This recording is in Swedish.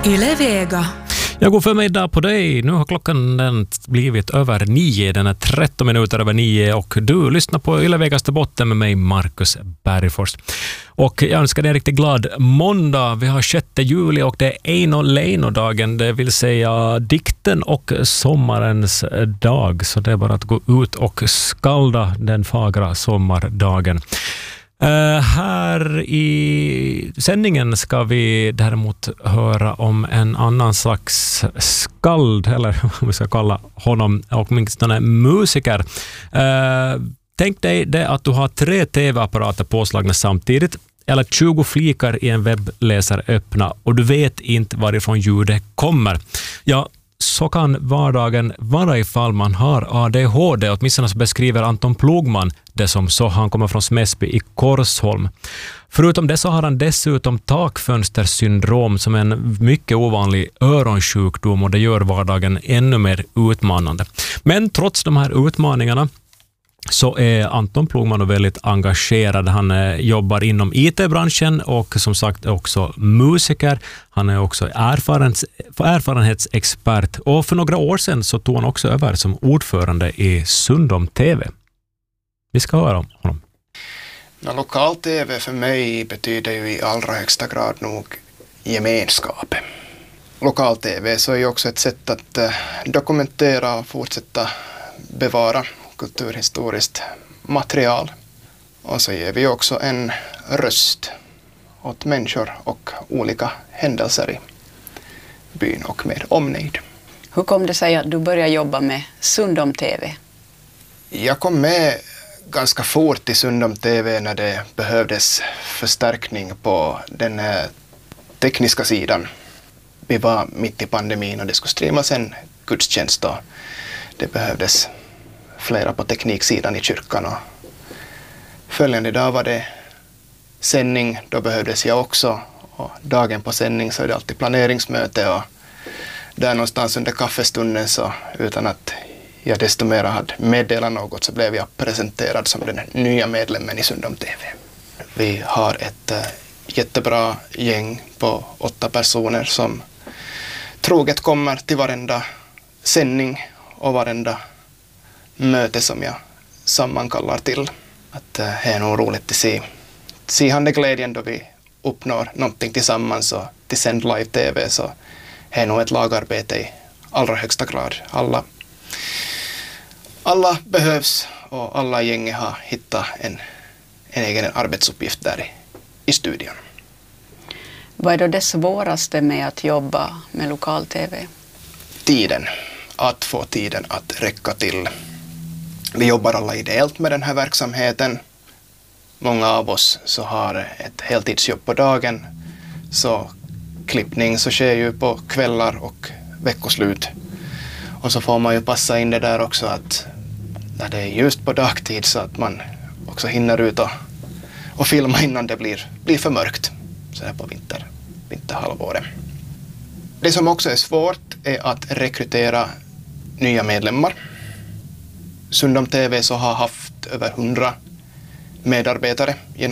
Yle Vega. Jag går för mig där på dig. Nu har klockan blivit över 9. Den är 13 minuter över 9 och du lyssnar på Yle Vegas till botten med mig, Marcus Bergfors. Och jag önskar dig en riktigt glad måndag. Vi har 6 juli och det är Eino Leino-dagen, det vill säga dikten och sommarens dag. Så det är bara att gå ut och skalda den fagra sommardagen. Här i sändningen ska vi däremot höra om en annan slags skald, eller vad vi ska kalla honom, och åtminstone musiker. Tänk dig det att du har 3 tv-apparater påslagna samtidigt, eller 20 flikar i en webbläsare öppna och du vet inte varifrån ljudet kommer. Ja, så kan vardagen vara ifall man har ADHD. Åtminstone så beskriver Anton Plogman det som så. Han kommer från Smäsby i Korsholm. Förutom det så har han dessutom takfönstersyndrom som är en mycket ovanlig öronsjukdom och det gör vardagen ännu mer utmanande. Men trots de här utmaningarna så är Anton Plogman väldigt engagerad. Han jobbar inom IT-branschen och som sagt också musiker. Han är också erfarenhetsexpert och för några år sedan så tog han också över som ordförande i Sundom TV. Vi ska höra om honom. Lokal-TV för mig betyder ju i allra högsta grad nog gemenskap. Lokal-TV så är ju också ett sätt att dokumentera och fortsätta bevara kulturhistoriskt material. Och så ger vi också en röst åt människor och olika händelser i byn och med omnejd. Hur kom det sig att du började jobba med Sundom TV? Jag kom med ganska fort i Sundom TV när det behövdes förstärkning på den tekniska sidan. Vi var mitt i pandemin och det skulle streamas en gudstjänst och det behövdes flera på tekniksidan i kyrkan. Och följande dag var det sändning, då behövdes jag också. Och dagen på sändning så är det alltid planeringsmöte och där någonstans under kaffestunden så utan att jag desto mer hade meddelat något så blev jag presenterad som den nya medlemmen i Sundom TV. Vi har ett jättebra gäng på 8 personer som troget kommer till varenda sändning och varenda möte som jag sammankallar till. Att det är nog roligt att se handeglädjen då vi uppnår någonting tillsammans och till sänd live-tv så är nog ett lagarbete i allra högsta grad. Alla behövs och alla i gänget har hittat en egen arbetsuppgift där i studion. Vad är då det svåraste med att jobba med lokal-tv? Tiden. Att få tiden att räcka till. Vi jobbar alla ideellt med den här verksamheten. Många av oss så har ett heltidsjobb på dagen. Så klippning så sker ju på kvällar och veckoslut. Och så får man ju passa in det där också att när det är just på dagtid så att man också hinner ut och filma innan det blir för mörkt. Så här på vinterhalvåret. Det som också är svårt är att rekrytera nya medlemmar. Sundom TV så har haft över 100 medarbetare genom